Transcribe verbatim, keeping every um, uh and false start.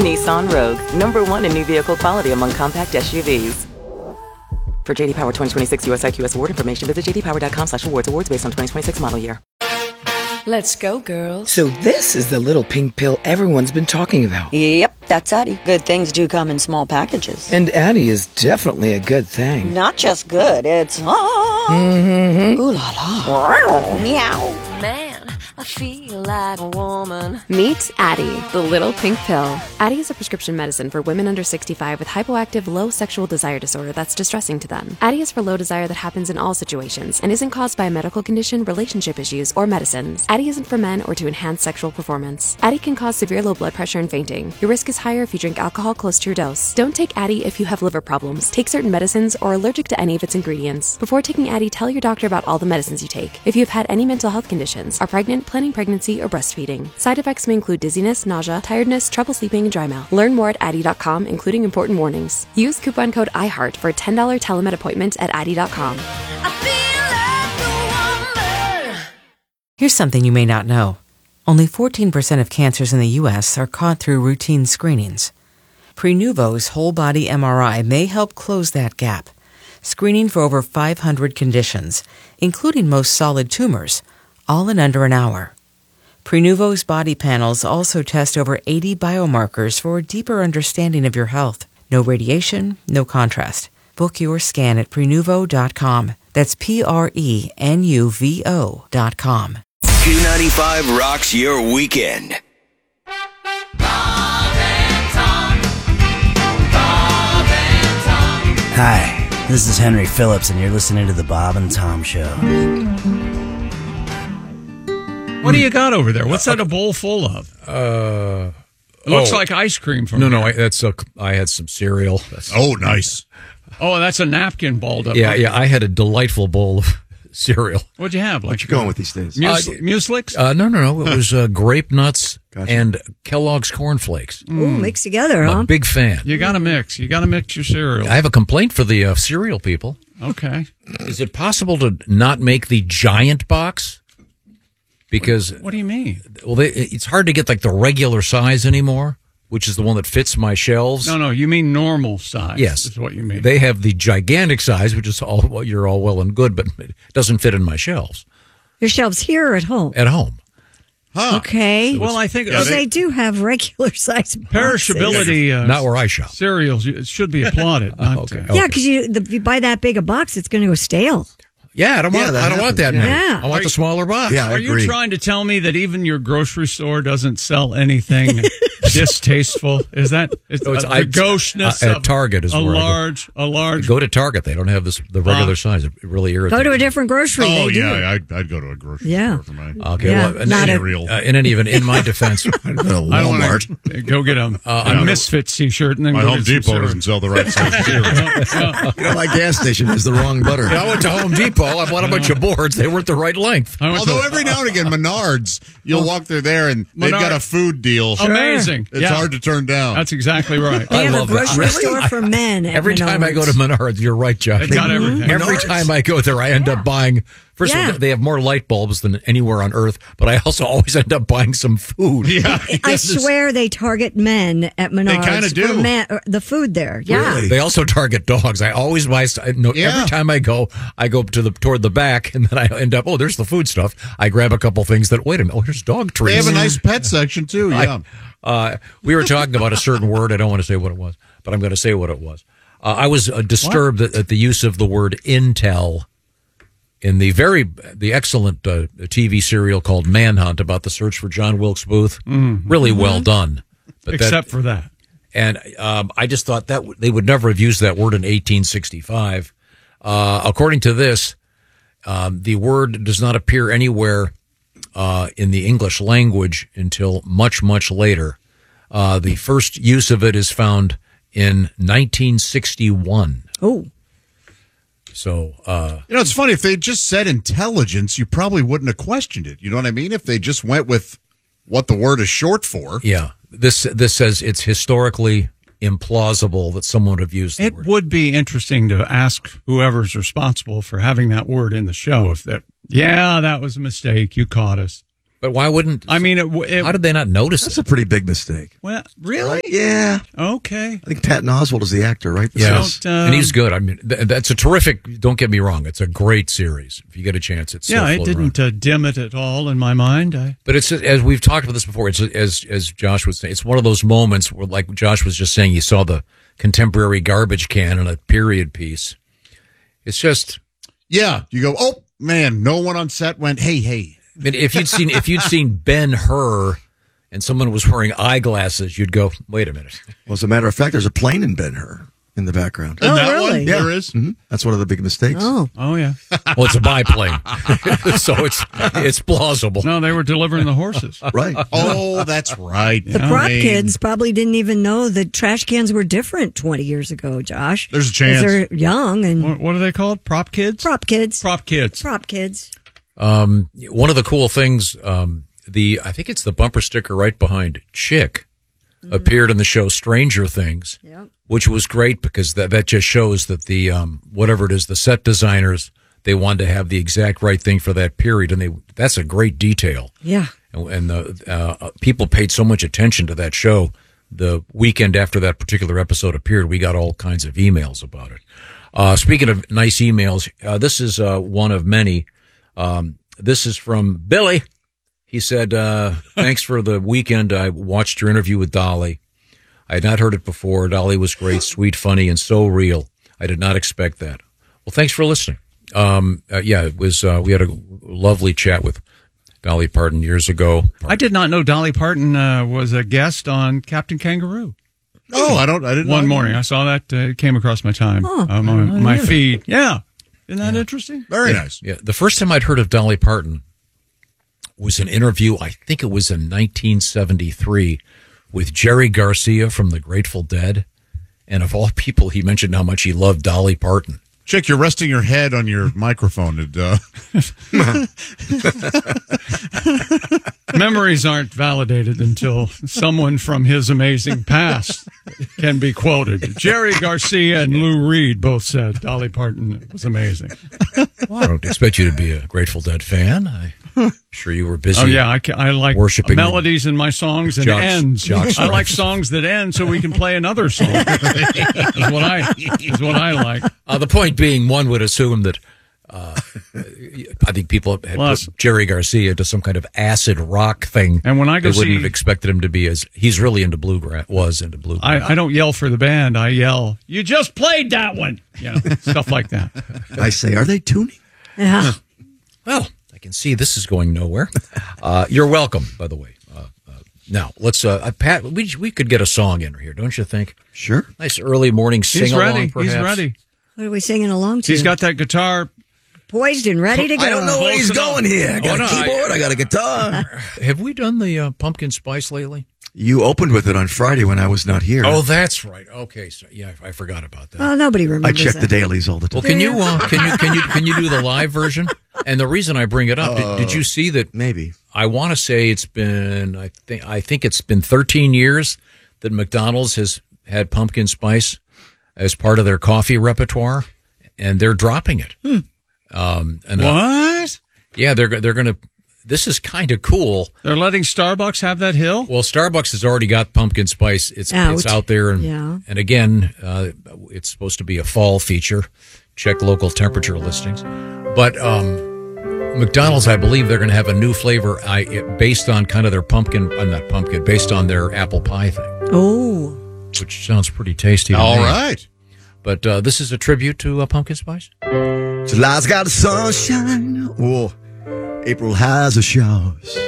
Nissan Rogue, number one in new vehicle quality among compact S U Vs. For J D Power twenty twenty-six U S I Q S award information, visit j d power dot com slash awards. Awards based on twenty twenty-six model year. Let's go, girls. So this is the little pink pill everyone's been talking about. Yep, that's Addie. Good things do come in small packages. And Addie is definitely a good thing. Not just good, it's... Ah. Mm-hmm. Ooh la la. Meow. Man, I feel like a woman. Meet Addie, the little pink pill. Addie is a prescription medicine for women under sixty-five with hypoactive low sexual desire disorder that's distressing to them. Addie is for low desire that happens in all situations and isn't caused by a medical condition, relationship issues, or medicines. Addie isn't for men or to enhance sexual performance. Addie can cause severe low blood pressure and fainting. Your risk is higher if you drink alcohol close to your dose. Don't take Addie if you have liver problems, take certain medicines, or are allergic to any of its ingredients. Before taking Addie, tell your doctor about all the medicines you take. If you have had any mental health conditions, are pregnant, planning pregnancy, or breastfeeding. Side effects may include dizziness, nausea, tiredness, trouble sleeping, and dry mouth. Learn more at addie dot com, including important warnings. Use coupon code iHeart for a ten dollars telemed appointment at addie dot com. Here's something you may not know. Only fourteen percent of cancers in the U S are caught through routine screenings. Prenuvo's whole-body M R I may help close that gap, screening for over five hundred conditions, including most solid tumors, all in under an hour. Prenuvo's body panels also test over eighty biomarkers for a deeper understanding of your health. No radiation, no contrast. Book your scan at prenuvo dot com. That's P R E N U V O dot com. Q ninety-five rocks your weekend. Bob and Tom. Bob and Tom. Hi, this is Henry Phillips, and you're listening to The Bob and Tom Show. What do you got over there? What's that a bowl full of? Uh, it looks oh, like ice cream from No, here. no, I, that's a, I had some cereal. That's, Oh, nice. Oh, that's a napkin balled up. yeah, yeah, I had a delightful bowl of cereal. What'd you have? Like, what you going with these days? Mus- Uh, Mueslix? Uh, no, no, no. It was uh, grape nuts Gotcha. and Kellogg's Corn Flakes. Ooh, mixed together, I'm huh? a big fan. You got to mix. You got to mix your cereal. I have a complaint for the uh, cereal people. Okay. Is it possible to not make the giant box? Because What do you mean? well, they, it's hard to get like the regular size anymore, which is the one that fits my shelves. No, no, you mean normal size. Yes, is what you mean. They have the gigantic size, which is all well, you're all well and good, but it doesn't fit in my shelves Your shelves here or at home? at home. Huh. Okay. well, I think Because uh, they do have regular size boxes. perishability uh, Not where I shop. cereals it should be applauded. Not, okay. uh, Yeah, because you, the, you buy that big a box, it's going to go stale. Yeah, I don't want. Yeah, that I don't want that happens, many. yeah. I want Are the smaller box. Yeah, I Are you agree. trying to tell me that even your grocery store doesn't sell anything distasteful? Is that is No, it's- uh, I- the gaucheness uh, at of Target is a where I go. large, a large? Go to Target. They don't have this the regular Uh, size. It really irritates. Go to a me. different grocery. Oh, they do. yeah, I'd, I'd go to a grocery Yeah. store for mine. Okay, Yeah, well, in, not any, a- Cereal. uh, in any event, in my defense, I'd go to I don't Walmart. want to go get a, Uh, a Misfits t-shirt and then My go Home get some Depot cereal. doesn't sell the right size cereal. You know, my gas station has the wrong butter. I went to Home Depot. I bought a bunch of boards. They weren't the right length. I went Although to- every now and again, Menards, you'll walk through there and they've Menard- got a food deal. Amazing. It's Yeah. hard to turn down. That's exactly right. They I have a love that. grocery Really? store for men. At Every time I go to Menards. Menards, you're right, Josh. It's got everything. Every Menards? time I go there, I end up buying. First Yeah. of all, they have more light bulbs than anywhere on earth, but I also always end up buying some food. Yeah. I swear they target men at Menards. kinda for do. Men, or the food there. Yeah. They also target dogs. I always buy. st- No, Yeah. every time I go, I go to the toward the back, and then I end up. Oh, there's the food stuff. I grab a couple things that. Wait a minute. Oh, here's dog treats. They have a nice pet section, too. Yeah. I, uh, we were talking about a certain word. I don't want to say what it was, but I'm going to say what it was. Uh, I was uh, disturbed at, at the use of the word intel in the very the excellent uh, T V serial called Manhunt about the search for John Wilkes Booth. Mhm. Really well done. But Except that, for that. And um, I just thought that w- they would never have used that word in eighteen sixty-five. Uh, according to this, um, the word does not appear anywhere uh, in the English language until much, much later. Uh, the first use of it is found in nineteen sixty-one. Oh. So, uh, You know, it's funny. If they just said intelligence, you probably wouldn't have questioned it. You know what I mean? If they just went with what the word is short for. yeah, this this says it's historically implausible that someone would have used the It word. would be interesting to ask whoever's responsible for having that word in the show if that, yeah, that was a mistake. You caught us. But why wouldn't? I mean, it, it, how did they not notice That's it? a pretty big mistake. Well, really? Right? Yeah. Okay. I think Patton Oswalt is the actor, right? Yes, Don't, um, and he's good. I mean, th- that's a terrific. Don't get me wrong; it's a great series. If you get a chance, it's yeah. still It floating didn't uh, dim it at all in my mind. I, But it's as we've talked about this before. It's as as Josh was saying. It's one of those moments where, like Josh was just saying, you saw the contemporary garbage can in a period piece. It's just Yeah, you go, oh, man, no one on set went, hey, hey. I mean, if you'd seen if you'd seen Ben-Hur and someone was wearing eyeglasses, you'd go, wait a minute. Well, as a matter of fact, there's a plane in Ben-Hur in the background. And Oh, that really? one, Yeah. there is. Mhm. That's one of the big mistakes. Oh. oh yeah. Well, it's a biplane, so it's it's plausible. No, they were delivering the horses. Right. Oh, that's right. The prop kids probably didn't even know that trash cans were different twenty years ago, Josh. There's a chance. 'Cause they're young and What, what are they called? Prop kids? prop kids. Prop kids. Prop kids. Um, one of the cool things, um, the I think it's the bumper sticker right behind Chick appeared in the show Stranger Things, Yep. which was great because that that just shows that the um, whatever it is, the set designers, they wanted to have the exact right thing for that period, and they that's a great detail. Yeah. And, and the uh, people paid so much attention to that show. The weekend after that particular episode appeared, we got all kinds of emails about it. Uh, speaking of nice emails, uh, this is uh, one of many. Um, this is from Billy. He said, uh, thanks for the weekend. I watched your interview with Dolly. I had not heard it before. Dolly was great, sweet, funny, and so real. I did not expect that. Well, thanks for listening. Um, uh, yeah, it was, uh, we had a lovely chat with Dolly Parton years ago. I did not know Dolly Parton uh, was a guest on Captain Kangaroo. Oh, I don't, I didn't One know. morning. I saw that. Uh, it came across my time, Oh, uh, my, my feed. Yeah. Isn't that interesting? Very nice. Yeah, the first time I'd heard of Dolly Parton was an interview, I think it was in nineteen seventy-three, with Jerry Garcia from the Grateful Dead. And of all people, he mentioned how much he loved Dolly Parton. Chick, you're resting your head on your microphone. And, uh, Memories aren't validated until someone from his amazing past can be quoted. Jerry Garcia and Lou Reed both said Dolly Parton was amazing. Well, I don't expect you to be a Grateful Dead fan. I'm sure you were busy. Oh, yeah. I, ca- I like worshiping melodies in my songs and Jock- ends. jock I like stripes. songs that end so we can play another song. is what I is what I like. Uh, the point being, one would assume that uh, I think people had Plus- put Jerry Garcia into some kind of acid rock thing. And when I go they wouldn't see- have expected him to be as he's really into bluegrass. Was into bluegrass. I, I don't yell for the band. I yell, "You just played that one," you know, stuff like that. I say, are they tuning? Yeah. Well, I can see this is going nowhere. Uh, you're welcome, by the way. Uh, uh, now let's, uh, uh, Pat. We we could get a song in here, don't you think? Sure. Nice early morning sing He's along. ready. Perhaps. He's ready. What are we singing along to? He's got that guitar. Poised and ready to go. I don't know where he's Close enough. going here. I got Oh, no, a keyboard. I- I, got a guitar. Have we done the uh, pumpkin spice lately? You opened with it on Friday when I was not here. Oh, that's right. Okay, so yeah, I forgot about that. Oh, nobody I remembers check that. the dailies all the time. Well, can you uh, can you can you can you do the live version? And the reason I bring it up, did, did you see that? Maybe. I want to say it's been I think I think it's been thirteen years that McDonald's has had pumpkin spice as part of their coffee repertoire, and they're dropping it. Hmm. Um, and uh, What? yeah, they're they're going to. This is kind of cool. They're letting Starbucks have that hill? Well, Starbucks has already got pumpkin spice. It's Out. it's out there, and Yeah. and again, uh, it's supposed to be a fall feature. Check local temperature listings, but um, McDonald's, I believe, they're going to have a new flavor I, it, based on kind of their pumpkin, uh, not pumpkin, based on their apple pie thing, Oh. which sounds pretty tasty. to all me. right. But uh, this is a tribute to uh, pumpkin spice. July's got the sunshine. Oh, April has the showers.